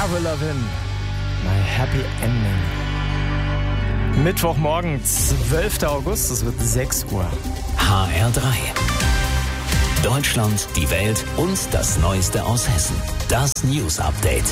Avril Lavigne, My Happy Ending. Mittwochmorgen, 12. August, es wird 6 Uhr. HR3. Deutschland, die Welt und das Neueste aus Hessen. Das News Update.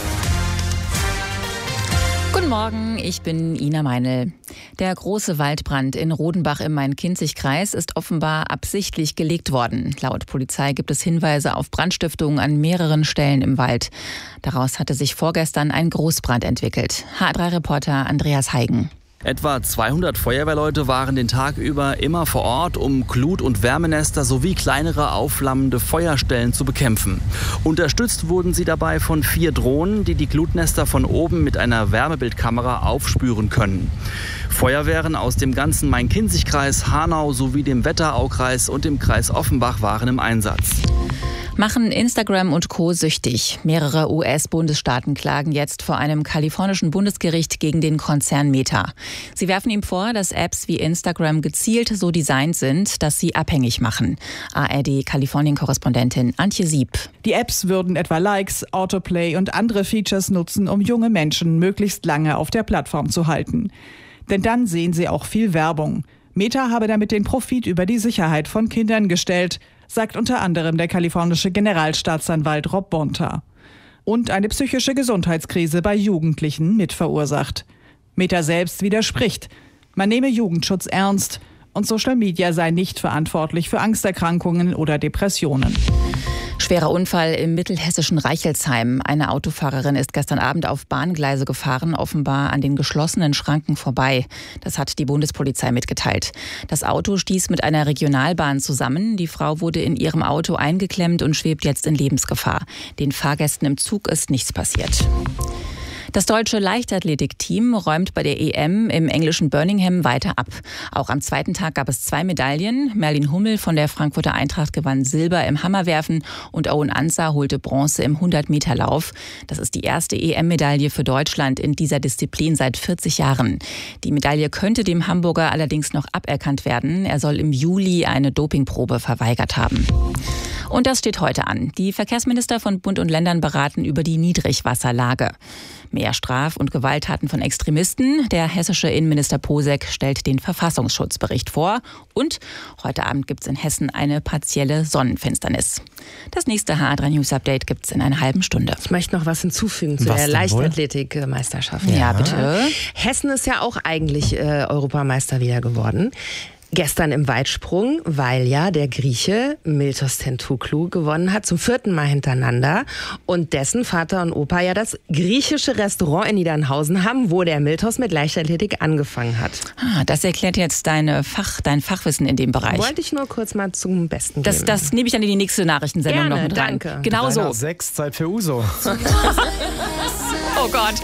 Guten Morgen, ich bin Ina Meinl. Der große Waldbrand in Rodenbach im Main-Kinzig-Kreis ist offenbar absichtlich gelegt worden. Laut Polizei gibt es Hinweise auf Brandstiftung an mehreren Stellen im Wald. Daraus hatte sich vorgestern ein Großbrand entwickelt. HR3-Reporter Andreas Heigen. Etwa 200 Feuerwehrleute waren den Tag über immer vor Ort, um Glut- und Wärmenester sowie kleinere aufflammende Feuerstellen zu bekämpfen. Unterstützt wurden sie dabei von 4 Drohnen, die die Glutnester von oben mit einer Wärmebildkamera aufspüren können. Feuerwehren aus dem ganzen Main-Kinzig-Kreis, Hanau sowie dem Wetteraukreis und dem Kreis Offenbach waren im Einsatz. Machen Instagram und Co. süchtig. Mehrere US-Bundesstaaten klagen jetzt vor einem kalifornischen Bundesgericht gegen den Konzern Meta. Sie werfen ihm vor, dass Apps wie Instagram gezielt so designt sind, dass sie abhängig machen. ARD-Kalifornien-Korrespondentin Antje Sieb. Die Apps würden etwa Likes, Autoplay und andere Features nutzen, um junge Menschen möglichst lange auf der Plattform zu halten. Denn dann sehen sie auch viel Werbung. Meta habe damit den Profit über die Sicherheit von Kindern gestellt, sagt unter anderem der kalifornische Generalstaatsanwalt Rob Bonta. Und eine psychische Gesundheitskrise bei Jugendlichen mit verursacht. Meta selbst widerspricht. Man nehme Jugendschutz ernst und Social Media sei nicht verantwortlich für Angsterkrankungen oder Depressionen. Schwerer Unfall im mittelhessischen Reichelsheim. Eine Autofahrerin ist gestern Abend auf Bahngleise gefahren, offenbar an den geschlossenen Schranken vorbei. Das hat die Bundespolizei mitgeteilt. Das Auto stieß mit einer Regionalbahn zusammen. Die Frau wurde in ihrem Auto eingeklemmt und schwebt jetzt in Lebensgefahr. Den Fahrgästen im Zug ist nichts passiert. Das deutsche Leichtathletikteam räumt bei der EM im englischen Birmingham weiter ab. Auch am zweiten Tag gab es 2 Medaillen. Merlin Hummel von der Frankfurter Eintracht gewann Silber im Hammerwerfen und Owen Ansah holte Bronze im 100-Meter-Lauf. Das ist die erste EM-Medaille für Deutschland in dieser Disziplin seit 40 Jahren. Die Medaille könnte dem Hamburger allerdings noch aberkannt werden. Er soll im Juli eine Dopingprobe verweigert haben. Und das steht heute an. Die Verkehrsminister von Bund und Ländern beraten über die Niedrigwasserlage. Mehr Straf- und Gewalttaten von Extremisten. Der hessische Innenminister Posek stellt den Verfassungsschutzbericht vor. Und heute Abend gibt es in Hessen eine partielle Sonnenfinsternis. Das nächste HR3 News Update gibt es in einer halben Stunde. Ich möchte noch was hinzufügen zu der Leichtathletik-Meisterschaft. Ja, bitte. Hessen ist ja auch eigentlich Europameister wieder geworden. Gestern im Weitsprung, weil ja der Grieche Miltos Tentouklu gewonnen hat, zum 4. Mal hintereinander. Und dessen Vater und Opa ja das griechische Restaurant in Niedernhausen haben, wo der Miltos mit Leichtathletik angefangen hat. Das erklärt jetzt dein Fachwissen in dem Bereich. Wollte ich nur kurz mal zum Besten geben. Das nehme ich dann in die nächste Nachrichtensendung noch mit rein. Danke. Genau so. 6, Zeit für Uso. Oh Gott.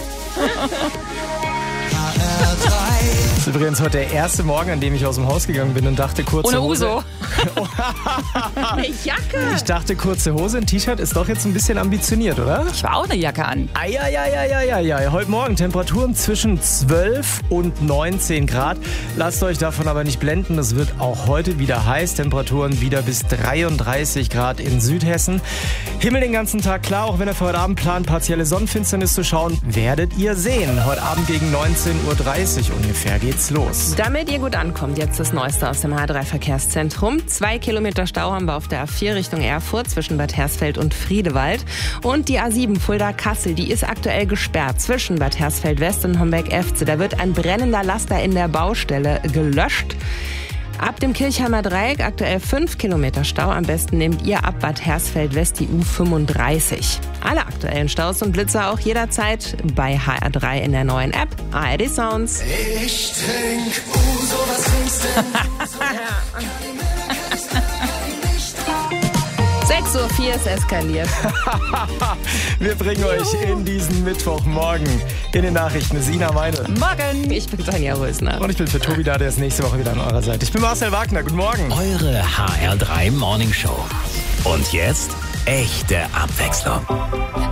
Das ist übrigens heute der erste Morgen, an dem ich aus dem Haus gegangen bin und dachte, kurze Hose. Ohne Uso. Eine Jacke. Ich dachte, kurze Hose, ein T-Shirt ist doch jetzt ein bisschen ambitioniert, oder? Ich war auch eine Jacke an. Ja. Heute Morgen Temperaturen zwischen 12 und 19 Grad. Lasst euch davon aber nicht blenden. Es wird auch heute wieder heiß. Temperaturen wieder bis 33 Grad in Südhessen. Himmel den ganzen Tag klar, auch wenn ihr für heute Abend plant, partielle Sonnenfinsternis zu schauen, werdet ihr sehen. Heute Abend gegen 19.30 Uhr ungefähr geht's los. Damit ihr gut ankommt, jetzt das Neueste aus dem H3-Verkehrszentrum. 2 Kilometer Stau haben wir auf der A4 Richtung Erfurt zwischen Bad Hersfeld und Friedewald. Und die A7 Fulda-Kassel, die ist aktuell gesperrt zwischen Bad Hersfeld-West und Homberg-Efze. Da wird ein brennender Laster in der Baustelle gelöscht. Ab dem Kirchheimer Dreieck aktuell 5 Kilometer Stau. Am besten nehmt ihr ab Bad Hersfeld-West die U35. Alle aktuellen Staus und Blitzer auch jederzeit bei HR3 in der neuen App ARD Sounds. Ich trink Uso, was trinkst denn? 6:04 Uhr ist eskaliert. Wir bringen euch in diesen Mittwochmorgen in den Nachrichten. Ina Meinl. Morgen. Ich bin Tanja Rösner. Und ich bin für Tobi da, der ist nächste Woche wieder an eurer Seite. Ich bin Marcel Wagner. Guten Morgen. Eure HR3 Morning Show. Und jetzt echte Abwechslung.